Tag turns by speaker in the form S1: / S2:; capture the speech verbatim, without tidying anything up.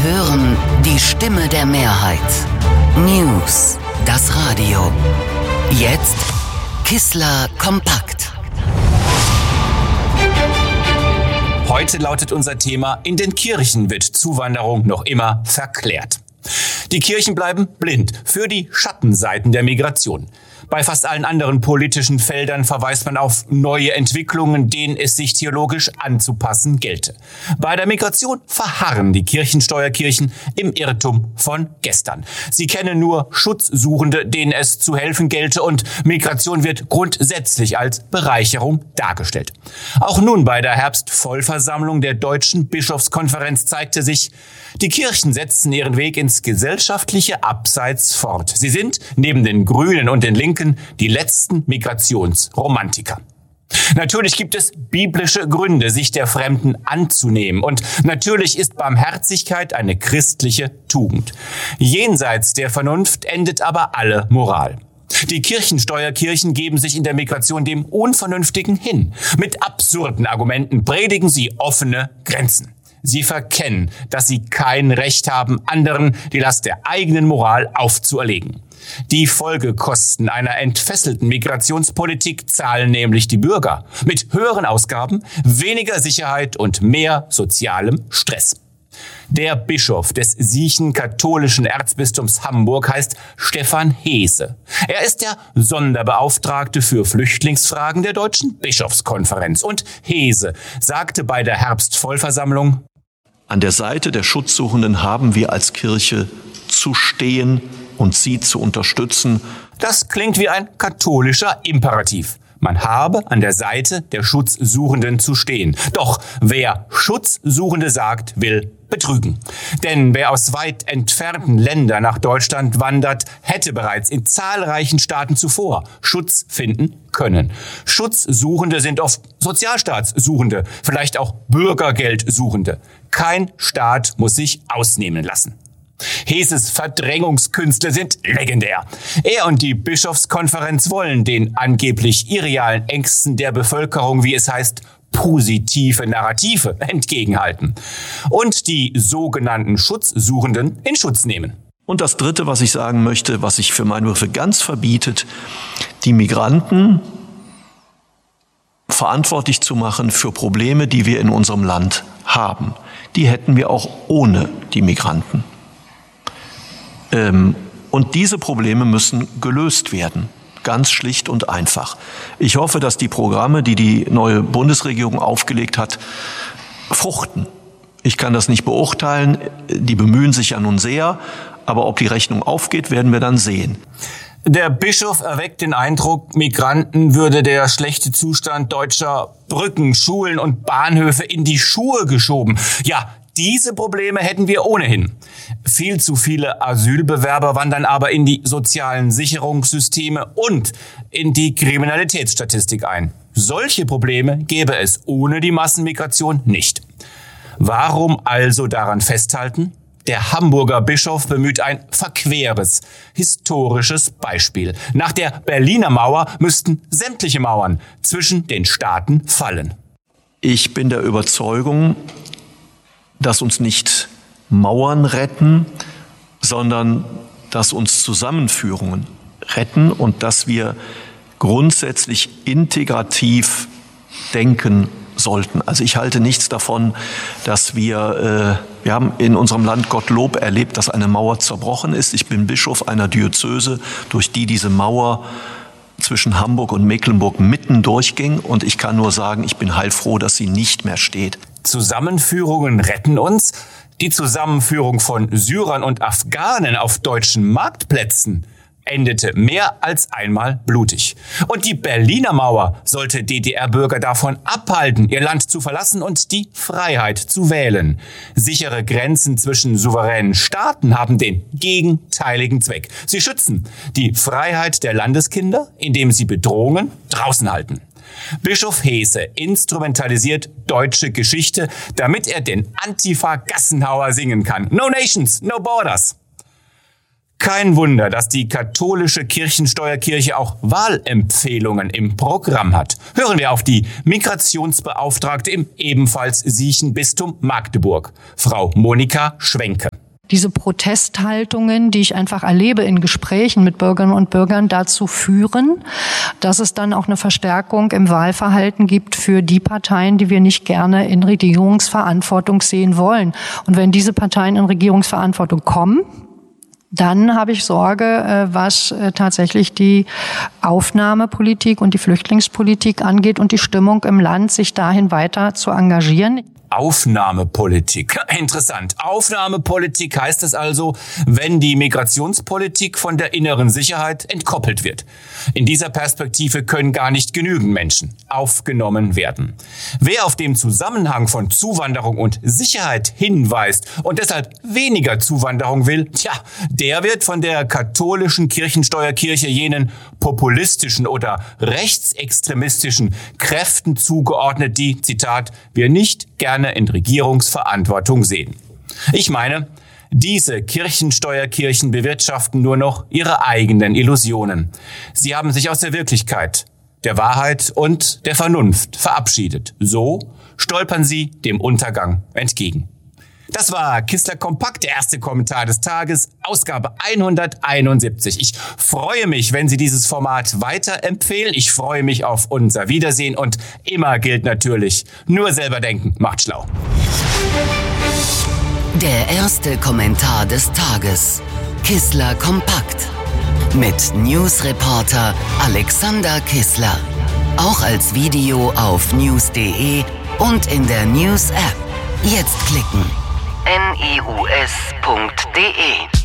S1: hören die Stimme der Mehrheit. News, das Radio. Jetzt Kissler kompakt.
S2: Heute lautet unser Thema: In den Kirchen wird Zuwanderung noch immer verklärt. Die Kirchen bleiben blind für die Schattenseiten der Migration. Bei fast allen anderen politischen Feldern verweist man auf neue Entwicklungen, denen es sich theologisch anzupassen gelte. Bei der Migration verharren die Kirchensteuerkirchen im Irrtum von gestern. Sie kennen nur Schutzsuchende, denen es zu helfen gelte, und Migration wird grundsätzlich als Bereicherung dargestellt. Auch nun bei der Herbstvollversammlung der Deutschen Bischofskonferenz zeigte sich, die Kirchen setzen ihren Weg ins gesellschaftliche Abseits fort. Sie sind neben den Grünen und den Linken die letzten Migrationsromantiker. Natürlich gibt es biblische Gründe, sich der Fremden anzunehmen. Und natürlich ist Barmherzigkeit eine christliche Tugend. Jenseits der Vernunft endet aber alle Moral. Die Kirchensteuerkirchen geben sich in der Migration dem Unvernünftigen hin. Mit absurden Argumenten predigen sie offene Grenzen. Sie verkennen, dass sie kein Recht haben, anderen die Last der eigenen Moral aufzuerlegen. Die Folgekosten einer entfesselten Migrationspolitik zahlen nämlich die Bürger. Mit höheren Ausgaben, weniger Sicherheit und mehr sozialem Stress. Der Bischof des Siechen-katholischen Erzbistums Hamburg heißt Stefan Heese. Er ist der Sonderbeauftragte für Flüchtlingsfragen der Deutschen Bischofskonferenz. Und Heese sagte bei der Herbstvollversammlung:
S3: An der Seite der Schutzsuchenden haben wir als Kirche zu stehen und sie zu unterstützen.
S2: Das klingt wie ein katholischer Imperativ. Man habe an der Seite der Schutzsuchenden zu stehen. Doch wer Schutzsuchende sagt, will betrügen. Denn wer aus weit entfernten Ländern nach Deutschland wandert, hätte bereits in zahlreichen Staaten zuvor Schutz finden können. Schutzsuchende sind oft Sozialstaatssuchende, vielleicht auch Bürgergeldsuchende. Kein Staat muss sich ausnehmen lassen. Heeses Verdrängungskünste sind legendär. Er und die Bischofskonferenz wollen den angeblich irrealen Ängsten der Bevölkerung, wie es heißt, positive Narrative entgegenhalten und die sogenannten Schutzsuchenden in Schutz nehmen.
S3: Und das Dritte, was ich sagen möchte, was sich für meine Begriffe ganz verbietet: die Migranten verantwortlich zu machen für Probleme, die wir in unserem Land haben. Die hätten wir auch ohne die Migranten. Und diese Probleme müssen gelöst werden. Ganz schlicht und einfach. Ich hoffe, dass die Programme, die die neue Bundesregierung aufgelegt hat, fruchten. Ich kann das nicht beurteilen. Die bemühen sich ja nun sehr. Aber ob die Rechnung aufgeht, werden wir dann sehen.
S2: Der Bischof erweckt den Eindruck, Migranten würde der schlechte Zustand deutscher Brücken, Schulen und Bahnhöfe in die Schuhe geschoben. Ja, diese Probleme hätten wir ohnehin. Viel zu viele Asylbewerber wandern aber in die sozialen Sicherungssysteme und in die Kriminalitätsstatistik ein. Solche Probleme gäbe es ohne die Massenmigration nicht. Warum also daran festhalten? Der Hamburger Bischof bemüht ein verqueres, historisches Beispiel. Nach der Berliner Mauer müssten sämtliche Mauern zwischen den Staaten fallen.
S3: Ich bin der Überzeugung, dass uns nicht Mauern retten, sondern dass uns Zusammenführungen retten und dass wir grundsätzlich integrativ denken sollten. Also ich halte nichts davon, dass wir, äh, wir haben in unserem Land Gottlob erlebt, dass eine Mauer zerbrochen ist. Ich bin Bischof einer Diözese, durch die diese Mauer zwischen Hamburg und Mecklenburg mitten durchging, und ich kann nur sagen, ich bin heilfroh, dass sie nicht mehr steht.
S2: Zusammenführungen retten uns? Die Zusammenführung von Syrern und Afghanen auf deutschen Marktplätzen endete mehr als einmal blutig. Und die Berliner Mauer sollte D D R-Bürger davon abhalten, ihr Land zu verlassen und die Freiheit zu wählen. Sichere Grenzen zwischen souveränen Staaten haben den gegenteiligen Zweck. Sie schützen die Freiheit der Landeskinder, indem sie Bedrohungen draußen halten. Bischof Heese instrumentalisiert deutsche Geschichte, damit er den Antifa-Gassenhauer singen kann. No nations, no borders. Kein Wunder, dass die katholische Kirchensteuerkirche auch Wahlempfehlungen im Programm hat. Hören wir auf die Migrationsbeauftragte im ebenfalls siechen Bistum Magdeburg, Frau Monika Schwenke.
S4: Diese Protesthaltungen, die ich einfach erlebe in Gesprächen mit Bürgerinnen und Bürgern, dazu führen, dass es dann auch eine Verstärkung im Wahlverhalten gibt für die Parteien, die wir nicht gerne in Regierungsverantwortung sehen wollen. Und wenn diese Parteien in Regierungsverantwortung kommen, dann habe ich Sorge, was tatsächlich die Aufnahmepolitik und die Flüchtlingspolitik angeht und die Stimmung im Land, sich dahin weiter zu engagieren.
S2: Aufnahmepolitik. Interessant. Aufnahmepolitik heißt es also, wenn die Migrationspolitik von der inneren Sicherheit entkoppelt wird. In dieser Perspektive können gar nicht genügend Menschen aufgenommen werden. Wer auf den Zusammenhang von Zuwanderung und Sicherheit hinweist und deshalb weniger Zuwanderung will, tja, der wird von der katholischen Kirchensteuerkirche jenen populistischen oder rechtsextremistischen Kräften zugeordnet, die, Zitat, wir nicht gerne in Regierungsverantwortung sehen. Ich meine, diese Kirchensteuerkirchen bewirtschaften nur noch ihre eigenen Illusionen. Sie haben sich aus der Wirklichkeit, der Wahrheit und der Vernunft verabschiedet. So stolpern sie dem Untergang entgegen. Das war Kistler Kompakt, der erste Kommentar des Tages, Ausgabe hunderteinundsiebzig. Ich freue mich, wenn Sie dieses Format weiterempfehlen. Ich freue mich auf unser Wiedersehen und immer gilt natürlich, nur selber denken macht schlau.
S1: Der erste Kommentar des Tages, Kistler Kompakt, mit Newsreporter Alexander Kistler. Auch als Video auf news punkt de und in der News-App. Jetzt klicken. news punkt de